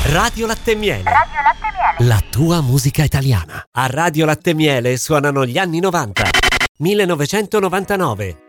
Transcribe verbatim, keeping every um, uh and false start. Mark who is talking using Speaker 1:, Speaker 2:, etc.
Speaker 1: Radio Latte e Miele.
Speaker 2: Radio Latte e Miele.
Speaker 1: La tua musica italiana. A Radio Latte e Miele suonano gli anni novanta. millenovecentonovantanove.